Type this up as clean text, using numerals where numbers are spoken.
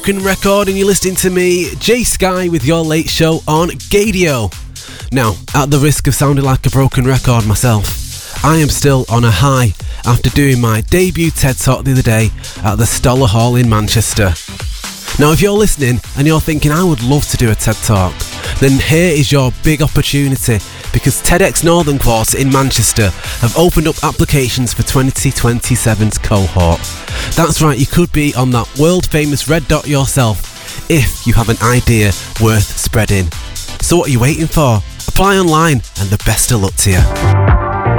Record, and you're listening to me, Jay Sky, with your late show on Gadio. Now, at the risk of sounding like a broken record myself, I am still on a high after doing my debut TED Talk the other day at the Stoller Hall in Manchester. Now, if you're listening and you're thinking I would love to do a TED Talk, then here is your big opportunity, because TEDx Northern Quarter in Manchester have opened up applications for 2027's cohort. That's right, you could be on that world famous red dot yourself if you have an idea worth spreading. So what are you waiting for? Apply online, and the best of luck to you.